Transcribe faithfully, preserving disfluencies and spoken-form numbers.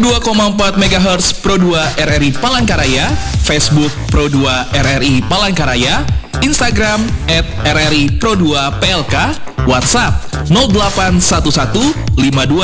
dua koma empat megahertz Pro dua R R I Palangkaraya, Facebook Pro dua R R I Palangkaraya, Instagram at R R I Pro dua P L K, WhatsApp nol delapan satu satu lima dua